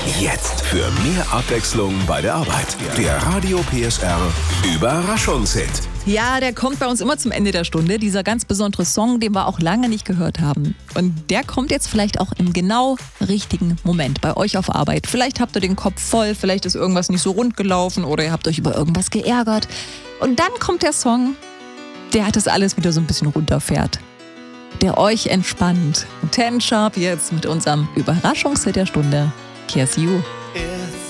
Jetzt für mehr Abwechslung bei der Arbeit. Der Radio PSR Überraschungshit. Ja, der kommt bei uns immer zum Ende der Stunde. Dieser ganz besondere Song, den wir auch lange nicht gehört haben. Und der kommt jetzt vielleicht auch im genau richtigen Moment bei euch auf Arbeit. Vielleicht habt ihr den Kopf voll, vielleicht ist irgendwas nicht so rund gelaufen oder ihr habt euch über irgendwas geärgert. Und dann kommt der Song, der das alles wieder so ein bisschen runterfährt. Der euch entspannt. 10 Sharp jetzt mit unserem Überraschungshit der Stunde. Here's You.